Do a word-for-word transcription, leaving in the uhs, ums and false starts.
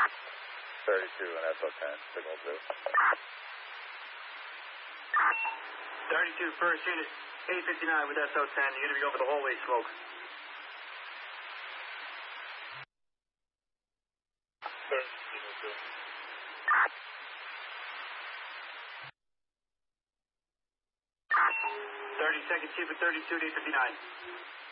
thirty-two and S O ten, signal two. thirty-two, first unit, eight fifty-nine with S O ten. You're going to be over the hallway smoke. thirty seconds, keep it thirty-two to eight fifty-nine.